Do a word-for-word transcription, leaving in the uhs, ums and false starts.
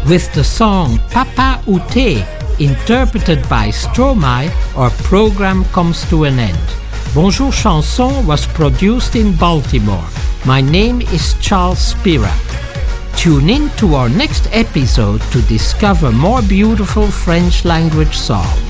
With the song Papa Outé, interpreted by Stromae, our program comes to an end. Bonjour Chanson was produced in Baltimore. My name is Charles Spira. Tune in to our next episode to discover more beautiful French language songs.